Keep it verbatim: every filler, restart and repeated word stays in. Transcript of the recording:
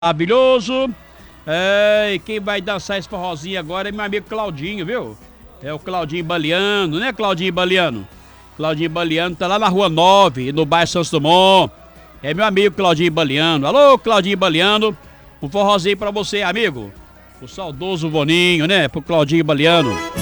Maravilhoso. É, e quem vai dançar esse forrozinho agora é meu amigo Claudinho, viu? É o Claudinho Baliano, né, Claudinho Baliano? Claudinho Baliano tá lá na Rua nove, no bairro Santos Dumont. É meu amigo Claudinho Baliano. Alô, Claudinho Baliano. Um forrozinho pra você, amigo. O saudoso Boninho, né? Pro Claudinho Baliano.